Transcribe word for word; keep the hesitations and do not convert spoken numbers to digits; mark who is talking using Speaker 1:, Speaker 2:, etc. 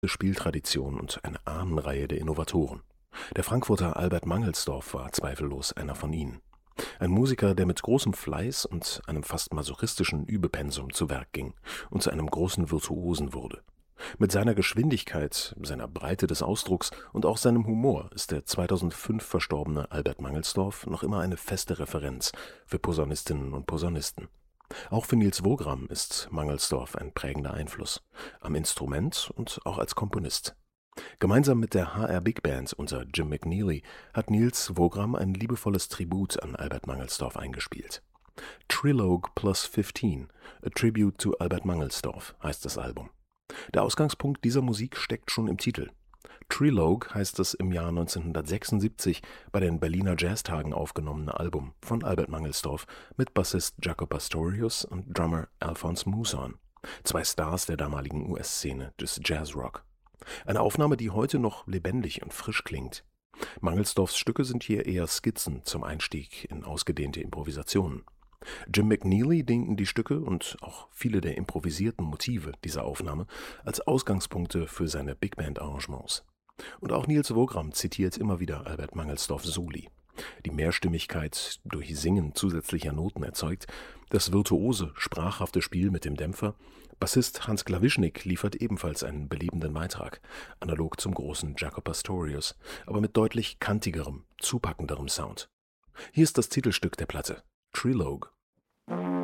Speaker 1: Spieltradition und eine Ahnenreihe der Innovatoren. Der Frankfurter Albert Mangelsdorff war zweifellos einer von ihnen. Ein Musiker, der mit großem Fleiß und einem fast masochistischen Übepensum zu Werk ging und zu einem großen Virtuosen wurde. Mit seiner Geschwindigkeit, seiner Breite des Ausdrucks und auch seinem Humor ist der zweitausendfünf verstorbene Albert Mangelsdorff noch immer eine feste Referenz für Posaunistinnen und Posaunisten. Auch für Nils Wogram ist Mangelsdorff ein prägender Einfluss, am Instrument und auch als Komponist. Gemeinsam mit der H R Big Band unter Jim McNeely hat Nils Wogram ein liebevolles Tribut an Albert Mangelsdorff eingespielt. Trilogue plus fünfzehn, a tribute to Albert Mangelsdorff heißt das Album. Der Ausgangspunkt dieser Musik steckt schon im Titel. Trilogue heißt das im Jahr neunzehnhundertsechsundsiebzig bei den Berliner Jazztagen aufgenommene Album von Albert Mangelsdorff mit Bassist Jaco Pastorius und Drummer Alphonse Mouzon, zwei Stars der damaligen U S-Szene des Jazzrock. Eine Aufnahme, die heute noch lebendig und frisch klingt. Mangelsdorffs Stücke sind hier eher Skizzen zum Einstieg in ausgedehnte Improvisationen. Jim McNeely dienten die Stücke und auch viele der improvisierten Motive dieser Aufnahme als Ausgangspunkte für seine Big Band-Arrangements. Und auch Nils Wogram zitiert immer wieder Albert Mangelsdorff Soli. Die Mehrstimmigkeit durch Singen zusätzlicher Noten erzeugt, das virtuose, sprachhafte Spiel mit dem Dämpfer. Bassist Hans Klawischnik liefert ebenfalls einen belebenden Beitrag, analog zum großen Jaco Pastorius, aber mit deutlich kantigerem, zupackenderem Sound. Hier ist das Titelstück der Platte, Trilogue.